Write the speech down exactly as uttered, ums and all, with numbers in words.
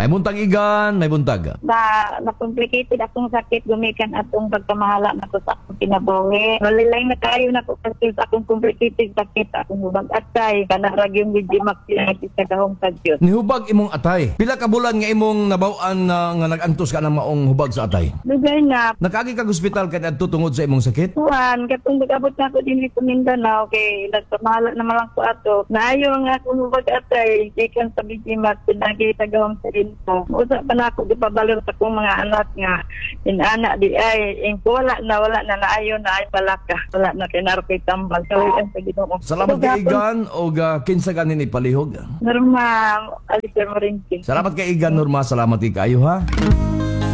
May buntag igan, may buntag. Na, na-complicated akong sakit, gumikan atong pagkamahala na ko sa akong kinabuhi. Walilay na kayo na ko kasi sa akong complicated sakit, akong hubag atay, kanarag yung Vigimax pinagis sa gahong sa Diyos. Nihubag imong atay. Pila ka bulan nga imong nabaw-an na nga nag-antos ka ng maong hubag sa atay? Lugay na, Nakagi kag ospital kay adto tungod sa imong sakit? Juan, katong mag-abot na ako din sa Mindanao, kay nagpamahala naman lang ko ato. Naayo nga akong hubag atay, ikan sa Vigimax, pinagis sa gahong sa Rinto. Usa pa na ako, di pa balor sa kong mga anak nga, inana di ay, ing wala na, wala na, naayo na ay palaka. Wala na, kinarapay tambal. Kawian sa Ginoo. Salamat kay Igan o uh, kinsa ganin ipalihog. Norma, Alicer Morinchi. Salamat kay Igan, Norma. Salamat kay kayo ha.